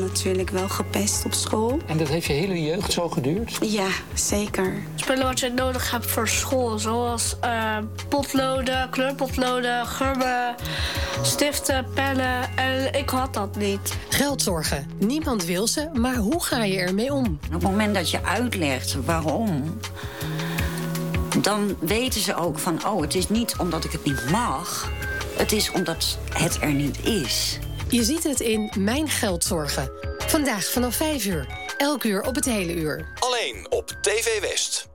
natuurlijk wel gepest op school. En dat heeft je hele jeugd zo geduurd? Ja, zeker. Spullen wat je nodig hebt voor school, zoals potloden, kleurpotloden, gummen, stiften, pennen. En ik had dat niet. Geldzorgen. Niemand wil ze, maar hoe ga je ermee om? Op het moment dat je uitlegt waarom, dan weten ze ook van, oh, het is niet omdat ik het niet mag. Het is omdat het er niet is. Je ziet het in Mijn Geldzorgen. Vandaag vanaf 5 uur. Elk uur op het hele uur. Alleen op TV West.